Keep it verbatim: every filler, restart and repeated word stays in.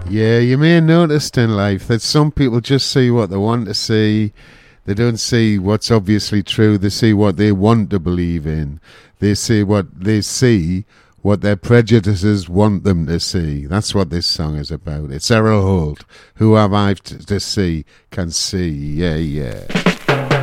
Yeah, you may have noticed in life that some people just see what they want to see. They don't see what's obviously true. They see what they want to believe in. They see what they see, what their prejudices want them to see. That's what this song is about. It's Errol Holt. Who have I to see can see. Yeah, yeah.